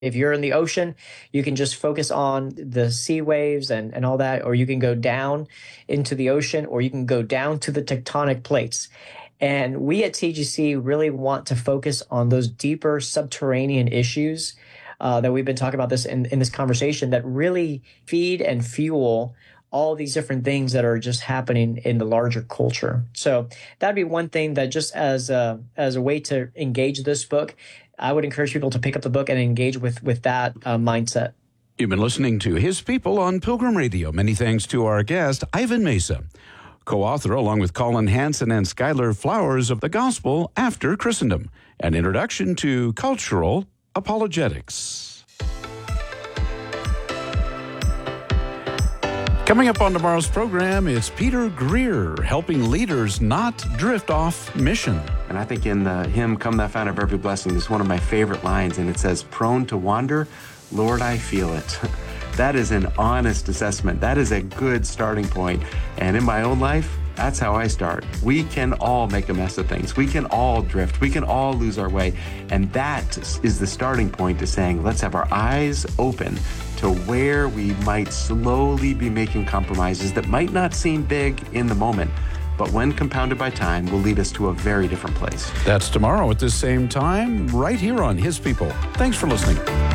If you're in the ocean, you can just focus on the sea waves and all that, or you can go down into the ocean, or you can go down to the tectonic plates. And we at TGC really want to focus on those deeper subterranean issues that we've been talking about in this conversation that really feed and fuel all these different things that are just happening in the larger culture. So that'd be one thing that just as a way to engage this book, I would encourage people to pick up the book and engage with that mindset. You've been listening to His People on Pilgrim Radio. Many thanks to our guest, Ivan Mesa, co-author along with Colin Hansen and Skylar Flowers of The Gospel After Christendom, an introduction to cultural apologetics. Coming up on tomorrow's program is Peter Greer, helping leaders not drift off mission. And I think in the hymn, Come Thou Fount of Every Blessing, is one of my favorite lines, and it says, prone to wander, Lord, I feel it. That is an honest assessment. That is a good starting point. And in my own life, that's how I start. We can all make a mess of things. We can all drift. We can all lose our way. And that is the starting point to saying, let's have our eyes open to where we might slowly be making compromises that might not seem big in the moment, but when compounded by time will lead us to a very different place. That's tomorrow at this same time, right here on His People. Thanks for listening.